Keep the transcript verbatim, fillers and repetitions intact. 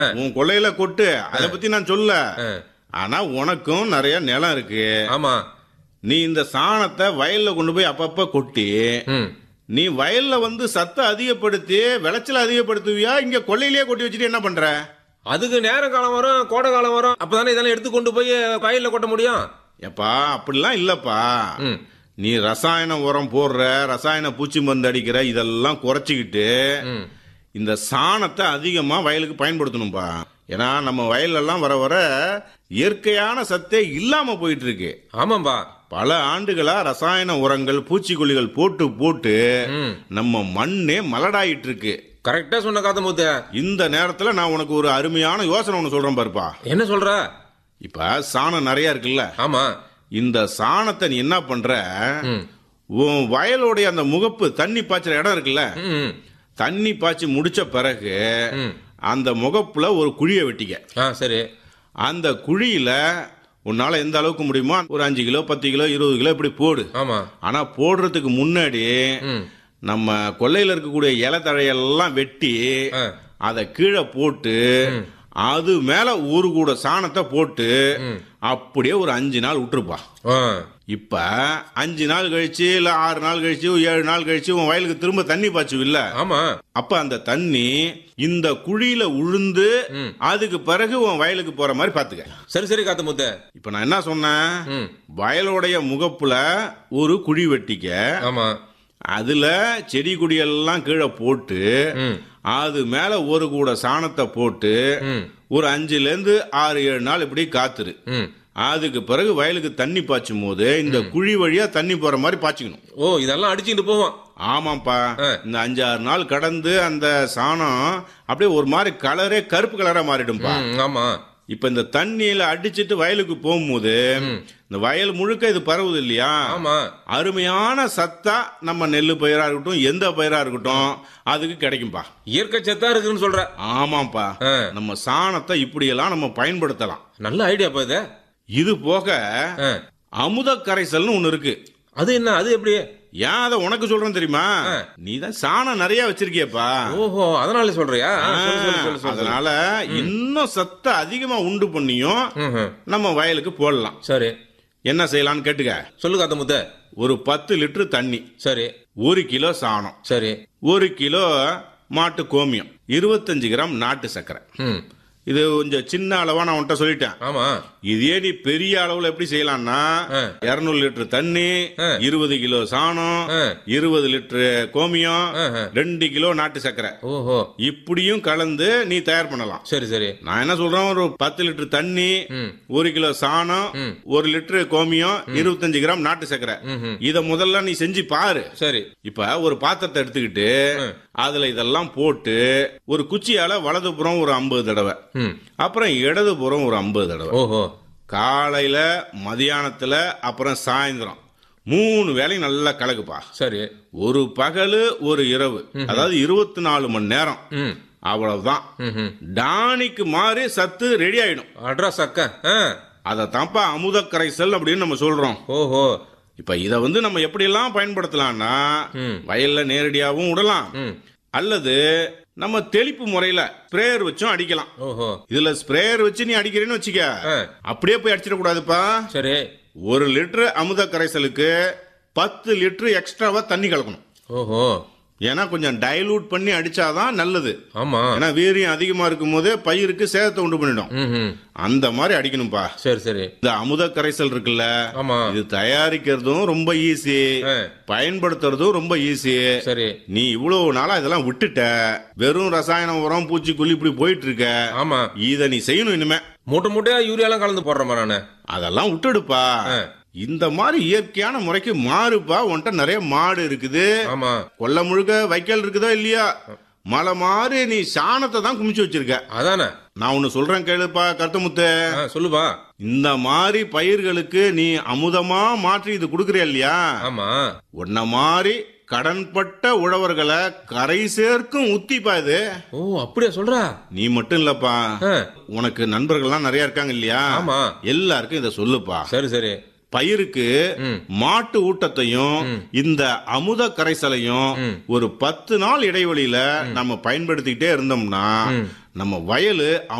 உன் கொள்ளையில கொட்டு, அத பத்தி நான் சொல்ல. ஆனா உனக்கும் நிறைய நிலம் இருக்கு. ஆமா. நீ இந்த சாணத்தை வயல்ல கொண்டு போய் அப்பப்ப கொட்டி நீ வயல்ல வந்து சத்தை அதிகப்படுத்தி விளைச்சல அதிகப்படுத்துவியா, இங்க கொள்ளையிலேயே கொட்டி வச்சுட்டு என்ன பண்ற? அதுக்கு நேர காலம் வரும், கோடை காலம் வரும், அப்பதானே இதெல்லாம் எடுத்து கொண்டு போய் வயல்ல கொட்ட முடியும். எப்பா அப்படிலாம் இல்லப்பா. நீ ரசாயன உரம் போடுற, ரசாயன பூச்சி மருந்து அடிக்கிற, இதெல்லாம் குறைச்சிக்கிட்டு இந்த சாணத்தை அதிகமா வயலுக்கு பயன்படுத்தணும்பா. ஏன்னா நம்ம வயலெல்லாம் வர வர இயற்கையான சத்தே இல்லாம போயிட்டு இருக்கு. ஆமாம்பா. பல ஆண்டுகளா ரசாயன உரங்கள் பூச்சிக்கொல்லிகள் போட்டு போட்டு நம்ம மண்ணே மலடாயிட்டு இருக்கு. கரெக்டா சொன்ன காத்தமுத்து. இந்த நேரத்துல நான் உனக்கு ஒரு அருமையான யோசனை ஒண்ணு சொல்றேன் பாருப்பா. என்ன சொல்ற? இப்ப சாணம் நிறைய இருக்குல்ல. ஆமா. இந்த சாணத்தை நீ என்ன பண்ற, உன் வயலோடைய அந்த முகப்பு தண்ணி பாய்ச்சற இடம் இருக்குல்ல, தண்ணி பாய்ச்சி முடிச்ச பிறகு அந்த முகப்புல ஒரு குழியை வெட்டிக்க. சரி. அந்த குழியில உன்னால எந்த அளவுக்கு முடியுமோ ஒரு அஞ்சு கிலோ பத்து கிலோ இருபது கிலோ இப்படி போடு. ஆமா. ஆனா போடுறதுக்கு முன்னாடி நம்ம கொள்ளையில இருக்கக்கூடிய இலை தழையெல்லாம் வெட்டி அதை கீழே போட்டு அது மேல ஒரு கூட சாணத்தை போட்டு அப்படியே ஒரு அஞ்சு நாள் விட்டுருப்பா. இப்ப அஞ்சு நாள் கழிச்சு இல்ல ஆறு நாள் கழிச்சு ஏழு நாள் கழிச்சு உன் வயலுக்கு திரும்ப தண்ணி பாய்ச்சு இல்ல. ஆமா. அப்ப அந்த தண்ணி இந்த குழியில உழுந்து அதுக்கு பிறகு உன் வயலுக்கு போற மாதிரி பாத்துக்க. சரி சரி காத்தமுத்து. இப்ப நான் என்ன சொன்னேன், வயலோடைய முகப்புல ஒரு குழி வெட்டிக்க. ஆமா. அதுல செடி கொடியெல்லாம் கீழே போட்டு அது மேல ஒரு கூட சாணத்தை போட்டு ஒரு அஞ்சுல இருந்து ஆறு ஏழு நாள் இப்படி காத்துரு. அதுக்கு பிறகு வயலுக்கு தண்ணி பாய்ச்சும் போது இந்த குழி வழியா தண்ணி போற மாதிரி பாய்ச்சிக்கணும். ஓ, இதெல்லாம் அடிச்சுட்டு போவோம். ஆமாப்பா. இந்த அஞ்சு ஆறு நாள் கடந்து அந்த சாணம் அப்படியே ஒரு மாதிரி கலரே கருப்பு கலரா மாறிடும்பா. ஆமா. இப்ப இந்த தண்ணியில அடிச்சிட்டு வயலுக்கு போகும்போது இந்த வயல் முழுக்க இது பரவுது இல்லையா. ஆமா. அருமையான சத்தா நம்ம நெல்லு பயிரா இருக்கட்டும் எந்த பயிரா இருக்கட்டும் அதுக்கு கிடைக்கும்பா. இயற்கை சத்தா இருக்குன்னு சொல்ற. ஆமாப்பா. நம்ம சாணத்தை இப்படி எல்லாம் நம்ம பயன்படுத்தலாம். நல்ல ஐடியாப்பா இது. இது போக அமுத கரைசல்னு ஒண்ணு இருக்கு. அது என்ன? அது எப்படி? ஏன் அதை உனக்கு சொல்றேன் தெரியுமா? நீ தான் சாணம் நிறைய வச்சிருக்கியப்பா. ஓஹோ, அதனால சொல்றியா? அதனால இன்னும் சத்த அதிகமா உண்டு பண்ணியும் நம்ம வயலுக்கு போடலாம். சரி. என்ன செய்யலாம்னு கேட்டுக்க. சொல்லு காத்தமுத்த. ஒரு பத்து லிட்டர் தண்ணி. சரி. ஒரு கிலோ சாணம். சரி. ஒரு கிலோ மாட்டு கோமியம், இருபத்தஞ்சு கிராம் நாட்டு சர்க்கரை. இது கொஞ்சம் சின்ன அளவா நான் உன்கிட்ட சொல்லிட்டேன். ஆமா. இதே நீ பெரிய அளவுல எப்படி செய்யலாம்னா இருநூறு லிட்டர் தண்ணி, இருபது கிலோ சாணம், இருபது லிட்டர் கோமியம், ரெண்டு கிலோ நாட்டு சர்க்கரை, ஓஹோ, இப்படியும் கலந்து நீ தயார் பண்ணலாம். சரி சரி. நான் என்ன சொல்றேன், ஒரு பத்து லிட்டர் தண்ணி, ஒரு கிலோ சாணம், ஒரு லிட்டர் கோமியம், இருபத்தஞ்சு கிராம் நாட்டு சர்க்கரை, இத முதல்ல நீ செஞ்சு பாரு. சரி. இப்ப ஒரு பாத்திரத்தை எடுத்துக்கிட்டு அதுல இதெல்லாம் போட்டு ஒரு குச்சியால வலதுபுறம் ஒரு ஐம்பது தடவை, அப்புறம் இடதுபுறம் ஒரு ஐம்பது தடவை. ஓஹோ. காலையில, மதியானத்துல, அப்புறம் சாயந்தரம் மூணு வேலையும் நல்லா கலக்குப்பா. சரி. ஒரு பகலு ஒரு இரவு, அதாவது இருபத்தி நாலு மணி நேரம். அவ்வளவுதான். டானிக்கு மாறி சத்து ரெடி ஆயிடும். அட்ரஸ் அக்க. அத தான்ப்பா அமுத கரைசல் அப்படின்னு நம்ம சொல்றோம். ஓஹோ. இப்ப இத வந்து நம்ம எப்படி எல்லாம் பயன்படுத்தலாம்னா, வயல்ல நேரடியாகவும் விடலாம், அல்லது நம்ம தெளிப்பு முறையில ஸ்ப்ரேயர் வச்சும் அடிக்கலாம். ஓஹோ. இதுல ஸ்ப்ரேயர் வச்சு நீ அடிக்கிறேன்னு வச்சுக்க, அப்படியே போய் அடிச்சிட கூடாதுப்பா. சரி. ஒரு லிட்டர் அமுத கரைசலுக்கு பத்து லிட்டர் எக்ஸ்ட்ராவா தண்ணி கலக்கணும். ஓஹோ. ஏன்னா கொஞ்சம் டைலூட் பண்ணி அடிச்சாதான் நல்லது. ஆமா. ஏன்னா வீரியம் அதிகமா இருக்கும் போது பயிருக்கு சேதத்தை உண்டு பண்ணிடும். அந்த மாதிரி அடிக்கணும்பா. சரி சரி. இந்த அமுத கரைசல் இருக்குல்ல, இது தயாரிக்கிறதும் ரொம்ப ஈஸி, பயன்படுத்துறதும் ரொம்ப ஈஸி. சரி. நீ இவ்வளவு நாளா இதெல்லாம் விட்டுட்ட, வெறும் ரசாயன உரம் பூச்சிக்கொல்லி இப்படி போயிட்டு இருக்க. ஆமா. இத நீ செய்யணும். இனிமே மூட்டை மூட்டையா யூரியாலாம் கலந்து போடுறேன் நானு. அதெல்லாம் விட்டுடுப்பா. இந்த மாதிரி இயற்கையான முறைக்கு மாறுப்பா. உன்கிட்ட நிறைய மாடு இருக்குது. ஆமா. கொல்ல முழுக்க வைக்கல் இருக்குதா இல்லையா? மலை மாறி நீ சாணத்தை தான் குமிச்சு வச்சிருக்க. அதானே. நான் ஒன்னு சொல்றேன் கேளுப்பா கருத்தமுத்து. சொல்லுப்பா. இந்த மாதிரி பயிர்களுக்கு நீ அமுதமா மாற்றி இது குடுக்கறியா இல்லையா? ஆமா. உன்ன மாதிரி கடன்பட்ட உழவர்களை கரை சேர்க்கும் உத்திப்பா இது. ஓ, அப்படியா சொல்ற? நீ மட்டும் இல்லப்பா, உனக்கு நண்பர்கள்லாம் நிறைய இருக்காங்க இல்லையா? ஆமா. எல்லாருக்கும் இத சொல்லுப்பா. சரி சரி. பயிருக்கு மாட்டு ஊட்டத்தையும் இந்த அமுத கரைசலையும் ஒரு பத்து நாள் இடைவெளியில நம்ம பயன்படுத்திக்கிட்டே இருந்தோம்னா நம்ம வயலு